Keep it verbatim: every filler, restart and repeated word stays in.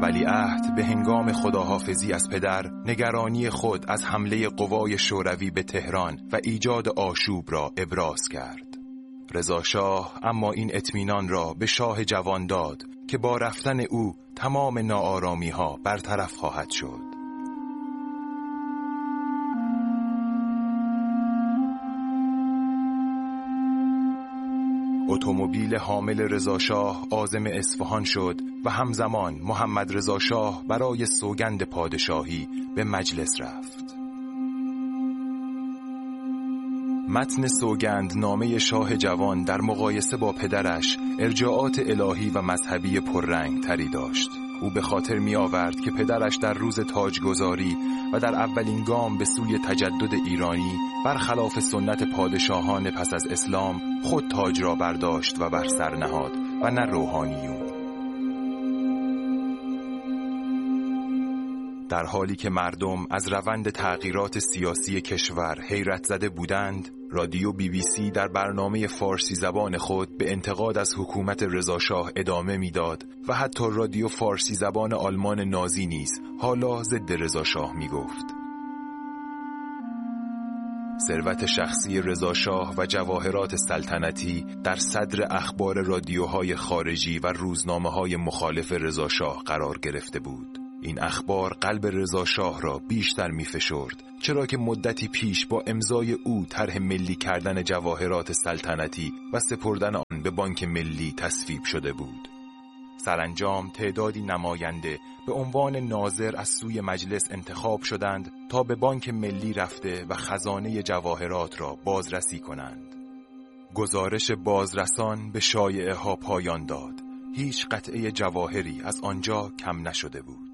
ولیعهد به هنگام خداحافظی از پدر نگرانی خود از حمله قوای شوروی به تهران و ایجاد آشوب را ابراز کرد. رضا شاه اما این اطمینان را به شاه جوان داد که با رفتن او تمام ناآرامی ها برطرف خواهد شد. اتومبیل حامل رضا شاه عازم اصفهان شد و همزمان محمد رضا شاه برای سوگند پادشاهی به مجلس رفت. متن سوگند نامه شاه جوان در مقایسه با پدرش ارجاعات الهی و مذهبی پررنگ تری داشت. او به خاطر می آورد که پدرش در روز تاجگذاری و در اولین گام به سوی تجدد ایرانی برخلاف سنت پادشاهان پس از اسلام خود تاج را برداشت و بر سر نهاد و نه روحانیون. در حالی که مردم از روند تغییرات سیاسی کشور حیرت زده بودند، رادیو بی بی سی در برنامه فارسی زبان خود به انتقاد از حکومت رضا شاه ادامه میداد و حتی رادیو فارسی زبان آلمان نازی نیز حالا ضد رضا شاه می گفت. ثروت شخصی رضا شاه و جواهرات سلطنتی در صدر اخبار رادیوهای خارجی و روزنامه‌های مخالف رضا شاه قرار گرفته بود. این اخبار قلب رضا شاه را بیشتر می‌فشرد، چرا که مدتی پیش با امضای او طرح ملی کردن جواهرات سلطنتی و سپردن آن به بانک ملی تصویب شده بود. سرانجام تعدادی نماینده به عنوان ناظر از سوی مجلس انتخاب شدند تا به بانک ملی رفته و خزانه جواهرات را بازرسی کنند. گزارش بازرسان به شایعه ها پایان داد. هیچ قطعه جواهری از آنجا کم نشده بود.